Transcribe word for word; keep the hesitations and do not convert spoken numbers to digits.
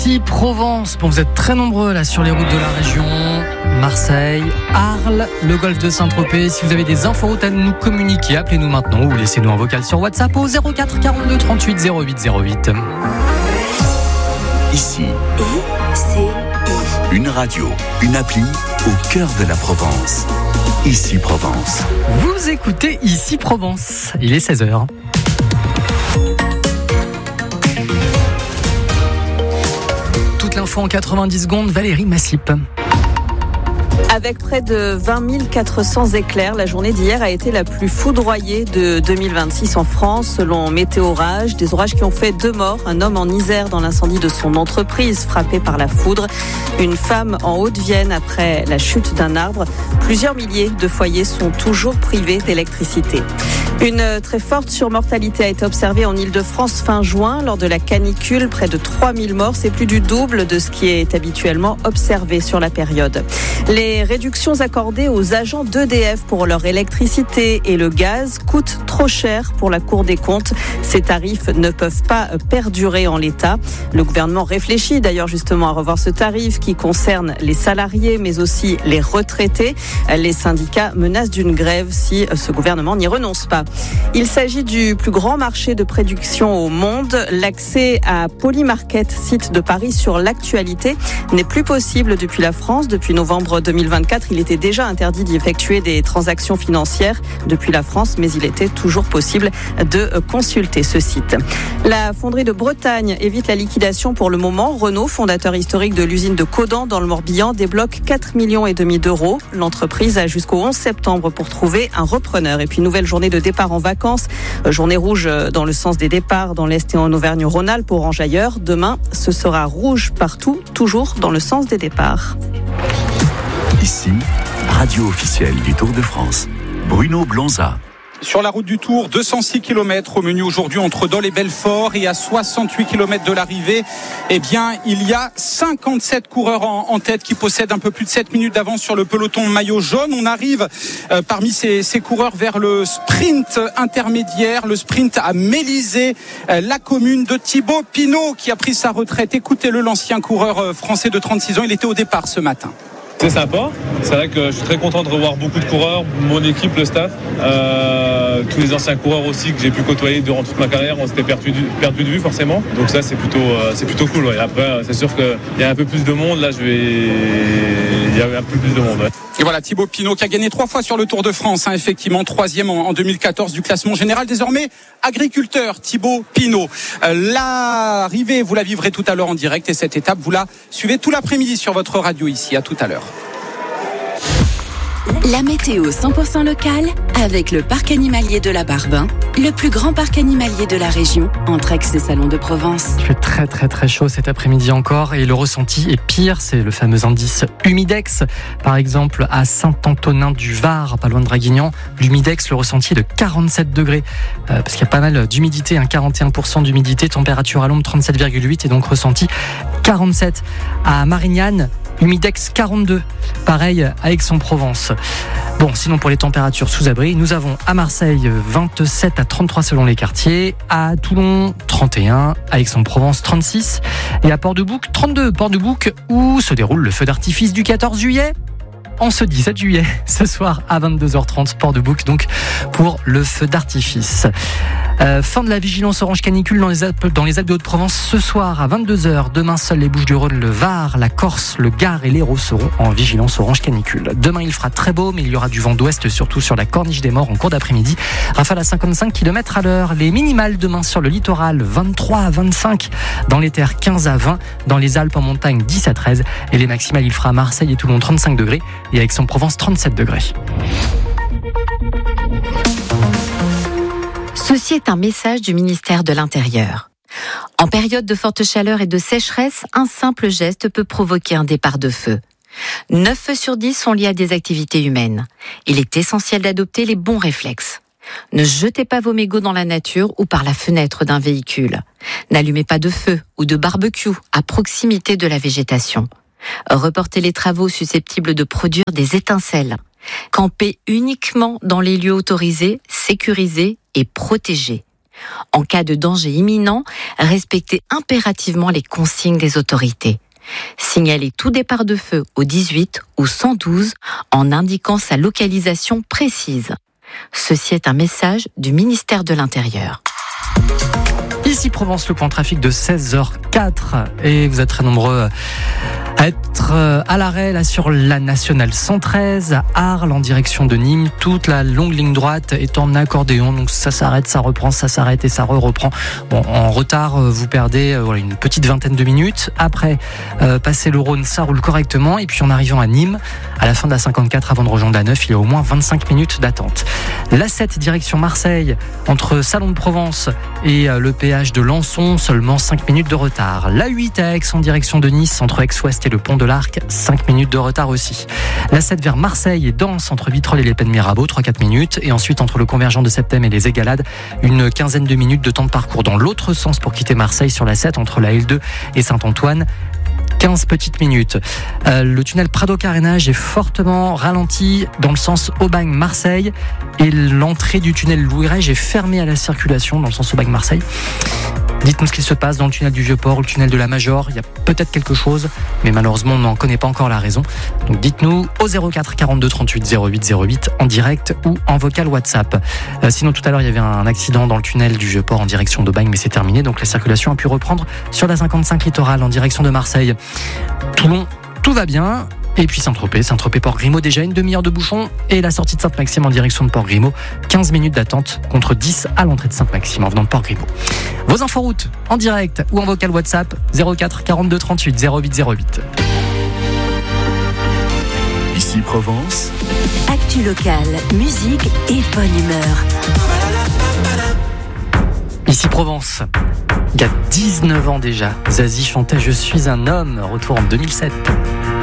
Ici Provence, bon, vous êtes très nombreux là sur les routes de la région. Marseille, Arles, le golfe de Saint-Tropez. Si vous avez des inforoutes à nous communiquer, appelez-nous maintenant ou laissez-nous un vocal sur WhatsApp au zéro quatre quarante-deux trente-huit zéro huit zéro huit. Ici, I, C, I. une radio, une appli au cœur de la Provence. Ici Provence. Vous écoutez Ici Provence. Il est seize heures. Toute l'info en quatre-vingt-dix secondes, Valérie Massip. Avec près de vingt mille quatre cents éclairs, la journée d'hier a été la plus foudroyée de deux mille vingt-six en France, selon Météorage. Des orages qui ont fait deux morts. Un homme en Isère dans l'incendie de son entreprise, frappé par la foudre. Une femme en Haute-Vienne après la chute d'un arbre. Plusieurs milliers de foyers sont toujours privés d'électricité. Une très forte surmortalité a été observée en Île-de-France fin juin lors de la canicule. Près de trois mille morts, c'est plus du double de ce qui est habituellement observé sur la période. Les réductions accordées aux agents d'E D F pour leur électricité et le gaz coûtent trop cher pour la Cour des comptes. Ces tarifs ne peuvent pas perdurer en l'état. Le gouvernement réfléchit d'ailleurs justement à revoir ce tarif qui concerne les salariés mais aussi les retraités. Les syndicats menacent d'une grève si ce gouvernement n'y renonce pas. Il s'agit du plus grand marché de production au monde. L'accès à Polymarket, site de Paris sur l'actualité, n'est plus possible depuis la France. Depuis novembre deux mille vingt-quatre, il était déjà interdit d'y effectuer des transactions financières depuis la France, mais il était toujours possible de consulter ce site. La fonderie de Bretagne évite la liquidation pour le moment. Renault, fondateur historique de l'usine de Caudan dans le Morbihan, débloque quatre millions et demi d'euros. L'entreprise a jusqu'au onze septembre pour trouver un repreneur. Et puis nouvelle journée de départ en vacances. Journée rouge dans le sens des départs dans l'Est et en Auvergne-Rhône-Alpes, orange ailleurs. Demain, ce sera rouge partout, toujours dans le sens des départs. Ici, radio officielle du Tour de France. Bruno Blonza. Sur la route du Tour, deux cent six kilomètres au menu aujourd'hui entre Dole et Belfort, et à soixante-huit kilomètres de l'arrivée, eh bien, il y a cinquante-sept coureurs en, en tête qui possèdent un peu plus de sept minutes d'avance sur le peloton maillot jaune. On arrive euh, parmi ces, ces coureurs vers le sprint intermédiaire, le sprint à Mélisée, euh, la commune de Thibaut Pinot qui a pris sa retraite. Écoutez-le, l'ancien coureur euh, français de trente-six ans, il était au départ ce matin. C'est sympa, c'est vrai que je suis très content de revoir beaucoup de coureurs, mon équipe, le staff, euh, tous les anciens coureurs aussi que j'ai pu côtoyer durant toute ma carrière, on s'était perdu, perdu de vue forcément, donc ça c'est plutôt, euh, c'est plutôt cool. Ouais. Après c'est sûr qu'il y a un peu plus de monde, là je vais... il y a un peu plus de monde. Ouais. Et voilà, Thibaut Pinot qui a gagné trois fois sur le Tour de France, hein, effectivement, troisième en, en deux mille quatorze du classement général, désormais agriculteur, Thibaut Pinot. Euh, l'arrivée, vous la vivrez tout à l'heure en direct, et cette étape, vous la suivez tout l'après-midi sur votre radio ici. À tout à l'heure. La météo cent pour cent locale avec le parc animalier de la Barbin, le plus grand parc animalier de la région, entre Aix et Salon de Provence. Il fait très très très chaud cet après-midi encore, et le ressenti est pire, c'est le fameux indice humidex. Par exemple, à Saint-Antonin du Var, pas loin de Draguignan, l'humidex, le ressenti est de quarante-sept degrés, euh, parce qu'il y a pas mal d'humidité, hein, quarante et un pour cent d'humidité, température à l'ombre trente-sept virgule huit et donc ressenti quarante-sept. À Marignane, humidex quarante-deux, pareil à Aix-en-Provence. Bon, sinon pour les températures sous abri, nous avons à Marseille vingt-sept à trente-trois selon les quartiers, à Toulon trente et un, à Aix-en-Provence trente-six et à Port-de-Bouc trente-deux. Port-de-Bouc où se déroule le feu d'artifice du quatorze juillet. En ce dix-sept juillet, ce soir à vingt-deux heures trente, Port-de-Bouc donc pour le feu d'artifice. Euh, fin de la vigilance orange canicule dans les Alpes, dans les Alpes de Haute-Provence ce soir à vingt-deux heures. Demain, seuls les Bouches-du-Rhône, le Var, la Corse, le Gard et l'Hérault seront en vigilance orange canicule. Demain, il fera très beau, mais il y aura du vent d'ouest, surtout sur la Corniche des Morts en cours d'après-midi. Rafale à cinquante-cinq kilomètres à l'heure. Les minimales demain sur le littoral, vingt-trois à vingt-cinq. Dans les terres, quinze à vingt. Dans les Alpes en montagne, dix à treize. Et les maximales, il fera à Marseille et Toulon trente-cinq degrés. Et à Aix-en-Provence, trente-sept degrés. Ceci est un message du ministère de l'Intérieur. En période de forte chaleur et de sécheresse, un simple geste peut provoquer un départ de feu. neuf feux sur dix sont liés à des activités humaines. Il est essentiel d'adopter les bons réflexes. Ne jetez pas vos mégots dans la nature ou par la fenêtre d'un véhicule. N'allumez pas de feu ou de barbecue à proximité de la végétation. Reportez les travaux susceptibles de produire des étincelles. Campez uniquement dans les lieux autorisés, sécurisés et protégés. En cas de danger imminent, respectez impérativement les consignes des autorités. Signalez tout départ de feu au dix-huit ou cent douze en indiquant sa localisation précise. Ceci est un message du ministère de l'Intérieur. Ici Provence, le point trafic de seize heures quatre et vous êtes très nombreux à être à l'arrêt là sur la nationale cent treize à Arles en direction de Nîmes. Toute la longue ligne droite est en accordéon, donc ça s'arrête, ça reprend, ça s'arrête et ça re-reprend. Bon, en retard, vous perdez voilà, une petite vingtaine de minutes. Après, euh, passer le Rhône, ça roule correctement. Et puis en arrivant à Nîmes, à la fin de la cinquante-quatre avant de rejoindre la neuf, il y a au moins vingt-cinq minutes d'attente. La sept direction Marseille, entre Salon de Provence et le péage de Lançon, seulement cinq minutes de retard. La huit à Aix en direction de Nice, entre Aix-Ouest et le pont de l'Arc, cinq minutes de retard aussi. La sept vers Marseille et Danse, entre Vitrolles et les Pennes Mirabeau, trois à quatre minutes. Et ensuite, entre le convergent de Septem et les Égalades, une quinzaine de minutes de temps de parcours dans l'autre sens pour quitter Marseille sur la sept, entre la L deux et Saint-Antoine. quinze petites minutes. Euh, le tunnel Prado-Carénage est fortement ralenti dans le sens Aubagne-Marseille et l'entrée du tunnel Louis-Rège est fermée à la circulation dans le sens Aubagne-Marseille. Dites-nous ce qu'il se passe dans le tunnel du Vieux-Port, le tunnel de la Major. Il y a peut-être quelque chose, mais malheureusement, on n'en connaît pas encore la raison. Donc dites-nous au zéro quatre quarante-deux trente-huit zéro huit zéro huit en direct ou en vocal WhatsApp. Euh, sinon, tout à l'heure, il y avait un accident dans le tunnel du Vieux-Port en direction d'Aubagne, mais c'est terminé. Donc la circulation a pu reprendre sur la cinquante-cinq littorale en direction de Marseille. Toulon, tout va bien. Et puis Saint-Tropez, Saint-Tropez-Port-Grimaud, déjà une demi-heure de bouchon. Et la sortie de Sainte-Maxime en direction de Port-Grimaud, quinze minutes d'attente contre dix à l'entrée de Sainte-Maxime en venant de Port-Grimaud. Vos inforoutes en direct ou en vocal WhatsApp, zéro quatre quarante-deux trente-huit zéro huit zéro huit. Ici Provence. Actu locale, musique et bonne humeur. Ici Provence. Il y a dix-neuf ans déjà, Zazie chantait « Je suis un homme », retour en deux mille sept.